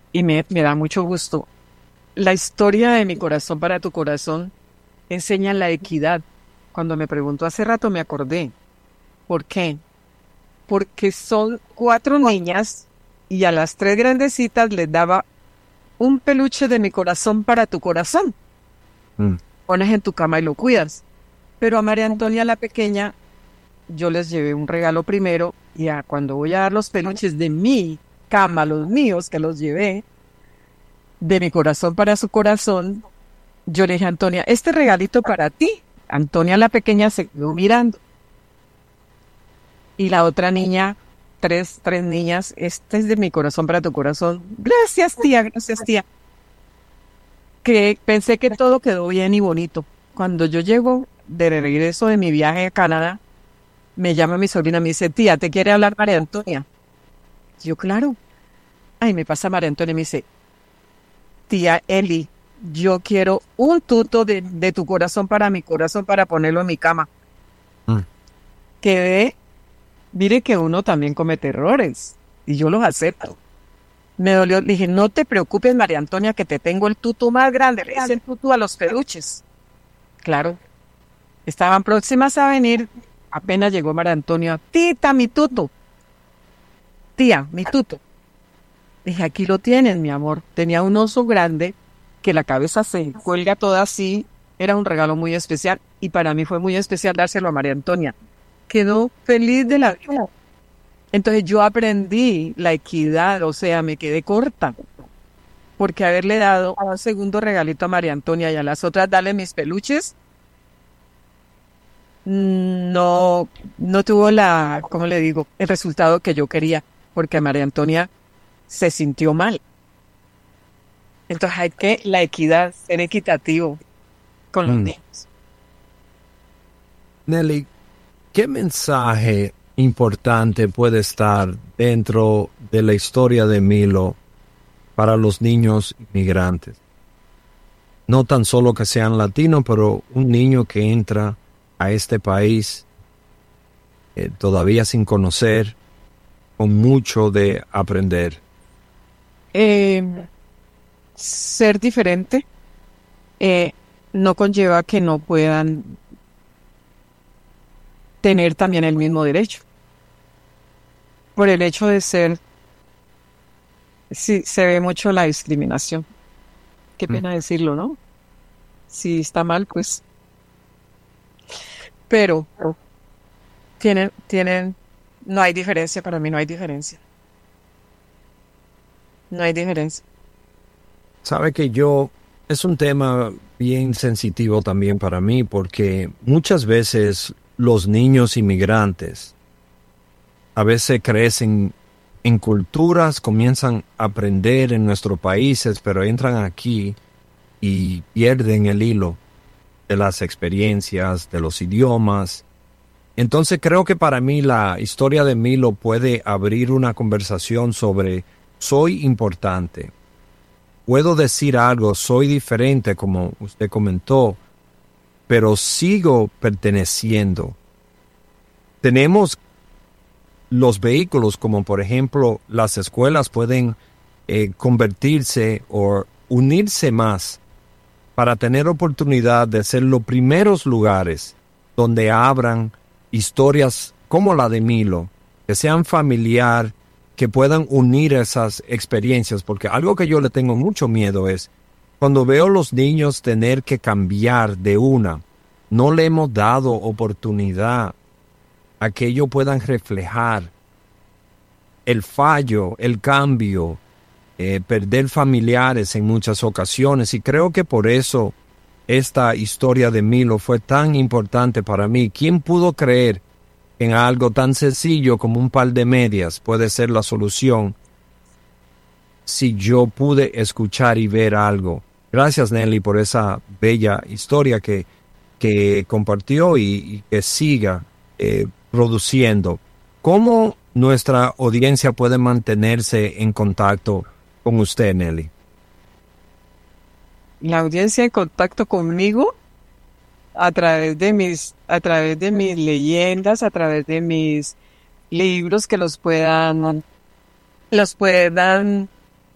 y me da mucho gusto. La historia de mi corazón para tu corazón enseña la equidad. Cuando me preguntó hace rato me acordé. ¿Por qué? Porque son cuatro niñas y a las tres grandecitas les daba un peluche de mi corazón para tu corazón. Mm. Pones en tu cama y lo cuidas. Pero a María Antonia la pequeña, yo les llevé un regalo primero y cuando voy a dar los peluches de mi cama, los míos que los llevé, de mi corazón para su corazón, yo le dije a Antonia, este regalito para ti. Antonia la pequeña se quedó mirando. Y la otra niña, tres niñas, este es de mi corazón para tu corazón. Gracias, tía, gracias, tía. Que pensé que todo quedó bien y bonito. Cuando yo llego de regreso de mi viaje a Canadá, me llama mi sobrina, me dice, tía, ¿te quiere hablar María Antonia? Yo, claro. Ay, me pasa María Antonia y me dice, tía Eli, yo quiero un tuto de tu corazón para mi corazón para ponerlo en mi cama. Mm. Quedé, mire que uno también comete errores y yo los acepto. Me dolió, le dije, no te preocupes, María Antonia, que te tengo el tutu más grande. Le hice el tutu a los peluches. Claro, estaban próximas a venir. Apenas llegó María Antonia. Tita, mi tutu. Tía, mi tutu. Dije, aquí lo tienes, mi amor. Tenía un oso grande que la cabeza se cuelga toda así. Era un regalo muy especial y para mí fue muy especial dárselo a María Antonia. Quedó feliz de la vida. Entonces yo aprendí la equidad, o sea, me quedé corta. Porque haberle dado un segundo regalito a María Antonia y a las otras darle mis peluches, no, no tuvo ¿cómo le digo? El resultado que yo quería, porque María Antonia se sintió mal. Entonces hay que la equidad, ser equitativo con los Mm. niños. Nelly, ¿qué mensaje importante puede estar dentro de la historia de Milo para los niños inmigrantes? No tan solo que sean latinos, pero un niño que entra a este país todavía sin conocer, con mucho de aprender. Eh, Ser diferente eh, no conlleva que no puedan tener también el mismo derecho. Por el hecho de ser, sí, se ve mucho la discriminación. Qué Mm. pena decirlo, ¿no? Si está mal, pues, pero tienen, no hay diferencia, para mí no hay diferencia. No hay diferencia. Sabe que es un tema bien sensitivo también para mí porque muchas veces los niños inmigrantes a veces crecen en culturas, comienzan a aprender en nuestros países, pero entran aquí y pierden el hilo de las experiencias, de los idiomas. Entonces creo que para mí la historia de Milo puede abrir una conversación sobre soy importante. Puedo decir algo, soy diferente, como usted comentó, pero sigo perteneciendo. Tenemos los vehículos, como por ejemplo las escuelas pueden convertirse o unirse más para tener oportunidad de ser los primeros lugares donde abran historias como la de Milo, que sean familiar, que puedan unir esas experiencias, porque algo que yo le tengo mucho miedo es cuando veo los niños tener que cambiar de una, no le hemos dado oportunidad a que ellos puedan reflejar el fallo, el cambio, perder familiares en muchas ocasiones. Y creo que por eso esta historia de Milo fue tan importante para mí. ¿Quién pudo creer que en algo tan sencillo como un par de medias puede ser la solución si yo pude escuchar y ver algo? Gracias, Nelly, por esa bella historia que compartió y que siga produciendo. ¿Cómo nuestra audiencia puede mantenerse en contacto con usted, Nelly? La audiencia en contacto conmigo a través de mis leyendas, a través de mis libros que los puedan